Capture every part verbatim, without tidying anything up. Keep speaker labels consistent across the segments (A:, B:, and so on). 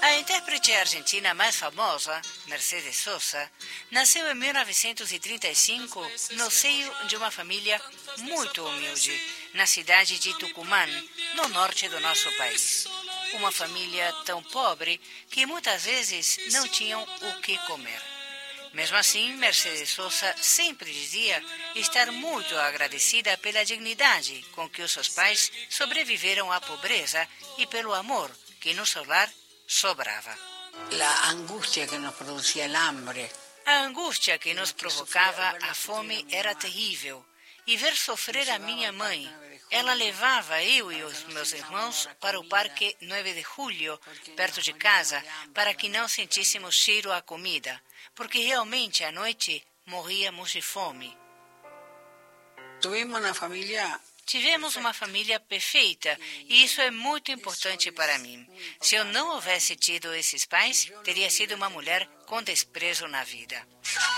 A: A intérprete argentina mais famosa, Mercedes Sosa, nasceu em mil novecentos e trinta e cinco no seio de uma família muito humilde, na cidade de Tucumã, no norte do nosso país. Uma família tão pobre que muitas vezes não tinham o que comer. Mesmo assim, Mercedes Sosa sempre dizia estar muito agradecida pela dignidade com que os seus pais sobreviveram à pobreza e pelo amor que no seu lar sobrava.
B: La angustia que nos producía el hambre.
A: A angústia que nos provocava a fome era terrível. E ver sofrer a minha mãe. Ela levava eu e os meus irmãos para o Parque nove de Julho, perto de casa, para que não sentíssemos cheiro à comida, porque realmente à noite morríamos de fome.
B: Tuvimos uma família
A: Tivemos uma família perfeita e isso é muito importante para mim. Se eu não houvesse tido esses pais, teria sido uma mulher com desprezo na vida.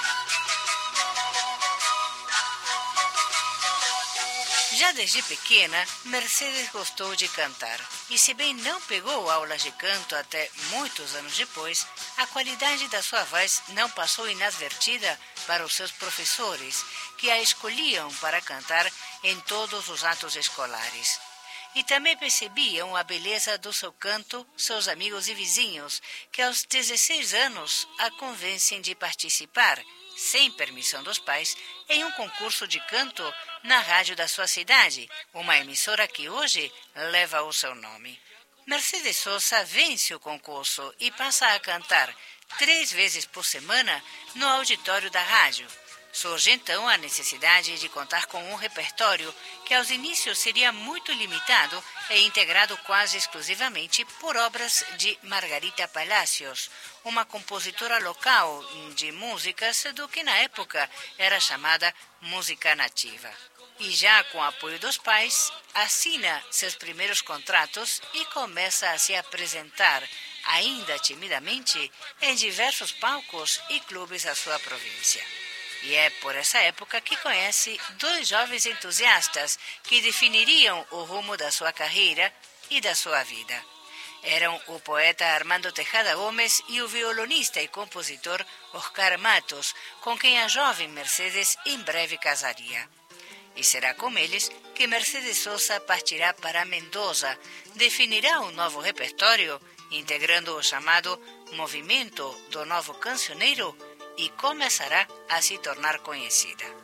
A: Já desde pequena, Mercedes gostou de cantar. E se bem não pegou aulas de canto até muitos anos depois, a qualidade da sua voz não passou inadvertida para os seus professores, que a escolhiam para cantar em todos os atos escolares. E também percebiam a beleza do seu canto seus amigos e vizinhos, que aos dezesseis anos a convencem de participar, sem permissão dos pais, em um concurso de canto na rádio da sua cidade, uma emissora que hoje leva o seu nome. Mercedes Sosa vence o concurso e passa a cantar três vezes por semana no auditório da rádio. Surge então a necessidade de contar com um repertório que aos inícios seria muito limitado e integrado quase exclusivamente por obras de Margarita Palacios, uma compositora local de músicas do que na época era chamada música nativa. E já com o apoio dos pais, assina seus primeiros contratos e começa a se apresentar, ainda timidamente, em diversos palcos e clubes da sua província. E é por essa época que conhece dois jovens entusiastas que definiriam o rumo da sua carreira e da sua vida. Eram o poeta Armando Tejada Gomes e o violonista e compositor Oscar Matos, com quem a jovem Mercedes em breve casaria. E será com eles que Mercedes Sosa partirá para Mendoza, definirá um novo repertório, integrando o chamado Movimento do Novo Cancioneiro, e começará a se tornar conhecida.